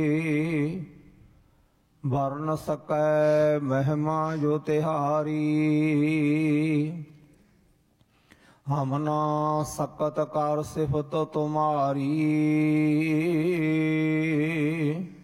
ਵਰਨ ਸਕੈ ਮਹਿਮਾ ਜੋ ਤਿਹਾਰੀ। ਹਮ ਨਾ ਸਕਤ ਕਰ ਸਿਫਤ ਤੁਮਾਰੀ।